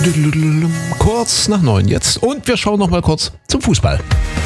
Kurz nach 9 jetzt. Und wir schauen noch mal kurz zum Fußball.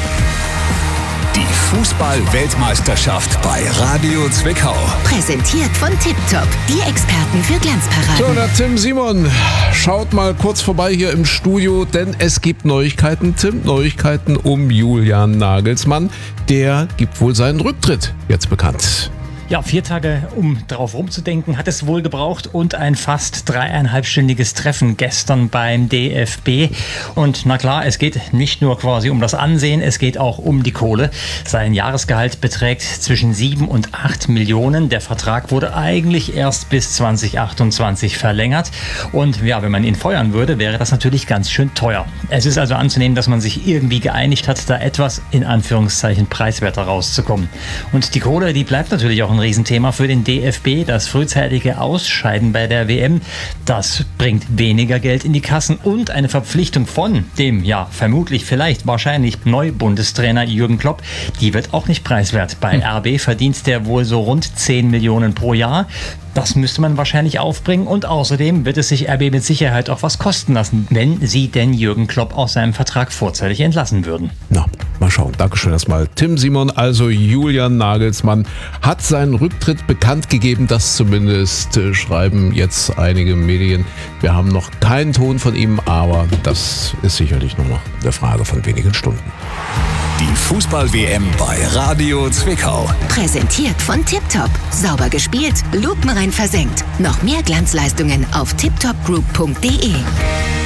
Die Fußball-Weltmeisterschaft bei Radio Zwickau. Präsentiert von Tiptop, die Experten für Glanzparaden. So, der Tim Simon schaut mal kurz vorbei hier im Studio, denn es gibt Neuigkeiten, Tim. Neuigkeiten um Julian Nagelsmann. Der gibt wohl seinen Rücktritt jetzt bekannt. Ja, 4 Tage, um darauf rumzudenken, hat es wohl gebraucht und ein fast 3,5-stündiges Treffen gestern beim DFB. Und na klar, es geht nicht nur quasi um das Ansehen, es geht auch um die Kohle. Sein Jahresgehalt beträgt zwischen 7 und 8 Millionen. Der Vertrag wurde eigentlich erst bis 2028 verlängert. Und ja, wenn man ihn feuern würde, wäre das natürlich ganz schön teuer. Es ist also anzunehmen, dass man sich irgendwie geeinigt hat, da etwas in Anführungszeichen preiswerter rauszukommen. Und die Kohle, die bleibt natürlich auch ein Riesenthema für den DFB. Das frühzeitige Ausscheiden bei der WM, das bringt weniger Geld in die Kassen und eine Verpflichtung von dem, ja, vermutlich, vielleicht, wahrscheinlich Neubundestrainer Jürgen Klopp, die wird auch nicht preiswert. Bei RB verdient der wohl so rund 10 Millionen pro Jahr. Das müsste man wahrscheinlich aufbringen und außerdem wird es sich RB mit Sicherheit auch was kosten lassen, wenn sie denn Jürgen Klopp aus seinem Vertrag vorzeitig entlassen würden. Na, mal schauen. Dankeschön erstmal. Tim Simon, also Julian Nagelsmann, hat seinen Rücktritt bekannt gegeben. Das zumindest schreiben jetzt einige Medien. Wir haben noch keinen Ton von ihm, aber das ist sicherlich nur noch eine Frage von wenigen Stunden. Die Fußball-WM bei Radio Zwickau. Präsentiert von Tiptop. Sauber gespielt, lupenrein versenkt. Noch mehr Glanzleistungen auf tiptopgroup.de.